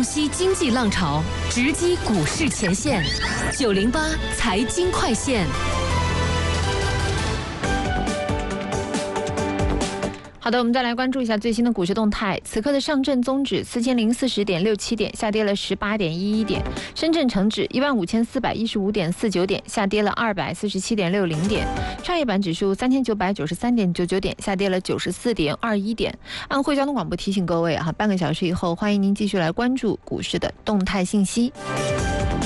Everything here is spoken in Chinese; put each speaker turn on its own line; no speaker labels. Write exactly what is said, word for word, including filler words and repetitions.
洞悉经济浪潮，直击股市前线。九零八财经快线。好的，我们再来关注一下最新的股市动态。此刻的上证综指四千零四十点六七点，下跌了十八点一一点；深圳成指一万五千四百一十五点四九点，下跌了二百四十七点六零点；创业板指数三千九百九十三点九九点，下跌了九十四点二一点。安徽交通广播提醒各位哈，半个小时以后，欢迎您继续来关注股市的动态信息。